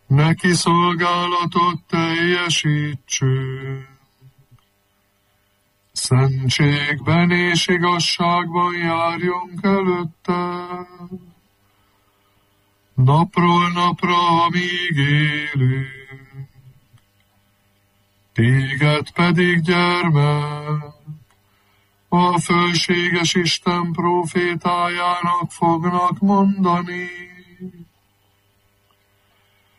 neki szolgálatot teljesítsünk. Szentségben és igazságban járjunk előtte, napról napra, amíg élünk. Téged pedig, gyermek, a fölséges Isten prófétájának fognak mondani.